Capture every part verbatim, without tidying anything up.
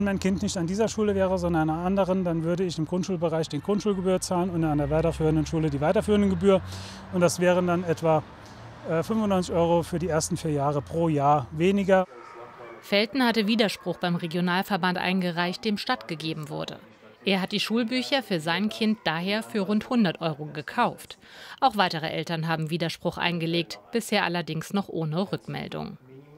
Wenn mein Kind nicht an dieser Schule wäre, sondern an einer anderen, dann würde ich im Grundschulbereich die Grundschulgebühr zahlen und an der weiterführenden Schule die weiterführende Gebühr. Und das wären dann etwa äh, fünfundneunzig Euro für die ersten vier Jahre pro Jahr weniger. Velten hatte Widerspruch beim Regionalverband eingereicht, dem stattgegeben wurde. Er hat die Schulbücher für sein Kind daher für rund hundert Euro gekauft. Auch weitere Eltern haben Widerspruch eingelegt, bisher allerdings noch ohne Rückmeldung.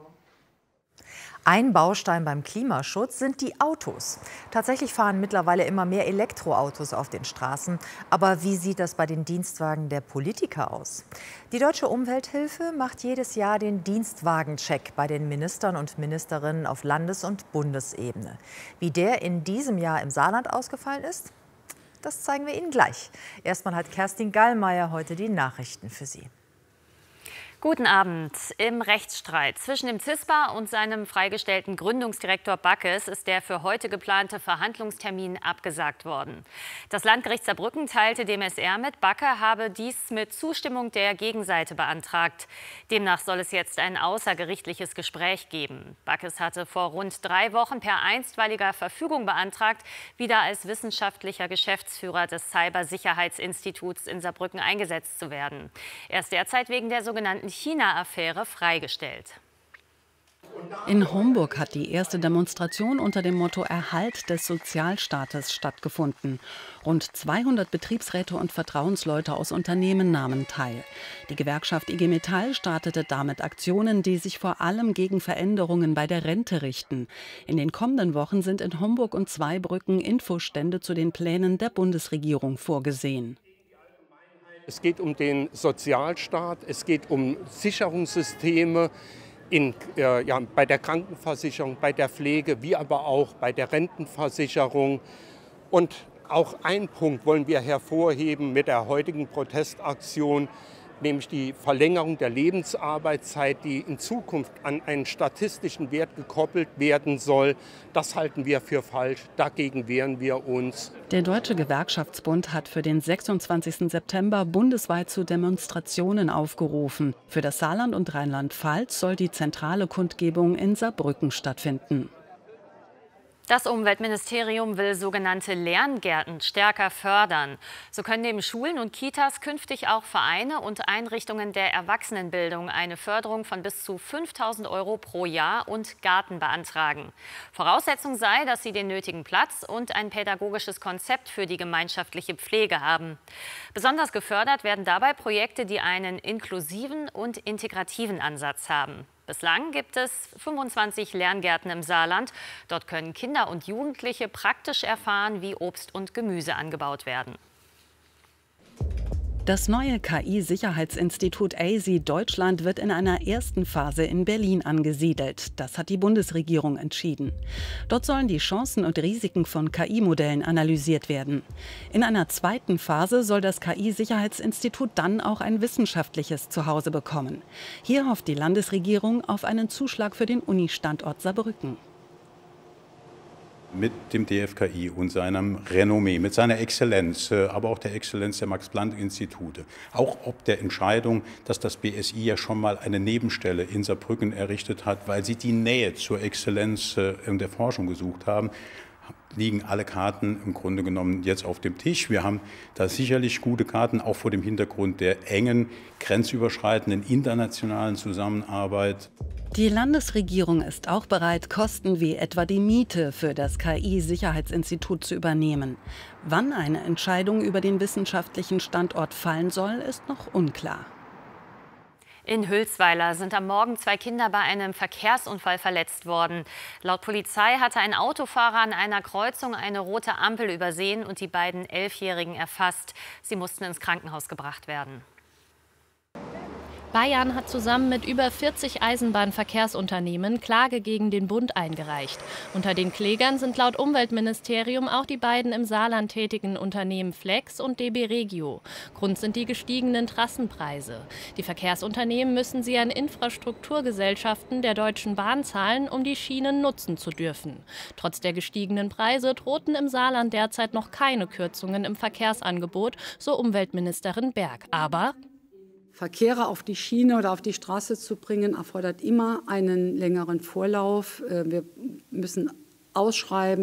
Ein Baustein beim Klimaschutz sind die Autos. Tatsächlich fahren mittlerweile immer mehr Elektroautos auf den Straßen. Aber wie sieht das bei den Dienstwagen der Politiker aus? Die Deutsche Umwelthilfe macht jedes Jahr den Dienstwagencheck bei den Ministern und Ministerinnen auf Landes- und Bundesebene. Wie der in diesem Jahr im Saarland ausgefallen ist, das zeigen wir Ihnen gleich. Erstmal hat Kerstin Gallmeier heute die Nachrichten für Sie. Guten Abend. Im Rechtsstreit zwischen dem CISPA und seinem freigestellten Gründungsdirektor Backes ist der für heute geplante Verhandlungstermin abgesagt worden. Das Landgericht Saarbrücken teilte dem S R mit, Backe habe dies mit Zustimmung der Gegenseite beantragt. Demnach soll es jetzt ein außergerichtliches Gespräch geben. Backes hatte vor rund drei Wochen per einstweiliger Verfügung beantragt, wieder als wissenschaftlicher Geschäftsführer des Cybersicherheitsinstituts in Saarbrücken eingesetzt zu werden. Er ist derzeit wegen der sogenannten China-Affäre freigestellt. In Homburg hat die erste Demonstration unter dem Motto Erhalt des Sozialstaates stattgefunden. Rund zweihundert Betriebsräte und Vertrauensleute aus Unternehmen nahmen teil. Die Gewerkschaft I G Metall startete damit Aktionen, die sich vor allem gegen Veränderungen bei der Rente richten. In den kommenden Wochen sind in Homburg und Zweibrücken Infostände zu den Plänen der Bundesregierung vorgesehen. Es geht um den Sozialstaat, es geht um Sicherungssysteme in, äh, ja, bei der Krankenversicherung, bei der Pflege, wie aber auch bei der Rentenversicherung. Und auch einen Punkt wollen wir hervorheben mit der heutigen Protestaktion, nämlich die Verlängerung der Lebensarbeitszeit, die in Zukunft an einen statistischen Wert gekoppelt werden soll. Das halten wir für falsch. Dagegen wehren wir uns. Der Deutsche Gewerkschaftsbund hat für den sechsundzwanzigsten September bundesweit zu Demonstrationen aufgerufen. Für das Saarland und Rheinland-Pfalz soll die zentrale Kundgebung in Saarbrücken stattfinden. Das Umweltministerium will sogenannte Lerngärten stärker fördern. So können neben Schulen und Kitas künftig auch Vereine und Einrichtungen der Erwachsenenbildung eine Förderung von bis zu fünftausend Euro pro Jahr und Garten beantragen. Voraussetzung sei, dass sie den nötigen Platz und ein pädagogisches Konzept für die gemeinschaftliche Pflege haben. Besonders gefördert werden dabei Projekte, die einen inklusiven und integrativen Ansatz haben. Bislang gibt es fünfundzwanzig Lerngärten im Saarland. Dort können Kinder und Jugendliche praktisch erfahren, wie Obst und Gemüse angebaut werden. Das neue K I-Sicherheitsinstitut A S I Deutschland wird in einer ersten Phase in Berlin angesiedelt. Das hat die Bundesregierung entschieden. Dort sollen die Chancen und Risiken von K I-Modellen analysiert werden. In einer zweiten Phase soll das K I-Sicherheitsinstitut dann auch ein wissenschaftliches Zuhause bekommen. Hier hofft die Landesregierung auf einen Zuschlag für den Uni-Standort Saarbrücken. Mit dem D F K I und seinem Renommee, mit seiner Exzellenz, aber auch der Exzellenz der Max-Planck-Institute, auch ob der Entscheidung, dass das B S I ja schon mal eine Nebenstelle in Saarbrücken errichtet hat, weil sie die Nähe zur Exzellenz in der Forschung gesucht haben, liegen alle Karten im Grunde genommen jetzt auf dem Tisch. Wir haben da sicherlich gute Karten, auch vor dem Hintergrund der engen, grenzüberschreitenden internationalen Zusammenarbeit. Die Landesregierung ist auch bereit, Kosten wie etwa die Miete für das K I-Sicherheitsinstitut zu übernehmen. Wann eine Entscheidung über den wissenschaftlichen Standort fallen soll, ist noch unklar. In Hülsweiler sind am Morgen zwei Kinder bei einem Verkehrsunfall verletzt worden. Laut Polizei hatte ein Autofahrer an einer Kreuzung eine rote Ampel übersehen und die beiden Elfjährigen erfasst. Sie mussten ins Krankenhaus gebracht werden. Bayern hat zusammen mit über vierzig Eisenbahnverkehrsunternehmen Klage gegen den Bund eingereicht. Unter den Klägern sind laut Umweltministerium auch die beiden im Saarland tätigen Unternehmen Flex und D B Regio. Grund sind die gestiegenen Trassenpreise. Die Verkehrsunternehmen müssen sie an Infrastrukturgesellschaften der Deutschen Bahn zahlen, um die Schienen nutzen zu dürfen. Trotz der gestiegenen Preise drohten im Saarland derzeit noch keine Kürzungen im Verkehrsangebot, so Umweltministerin Berg. Aber Verkehre auf die Schiene oder auf die Straße zu bringen, erfordert immer einen längeren Vorlauf. Wir müssen ausschreiben.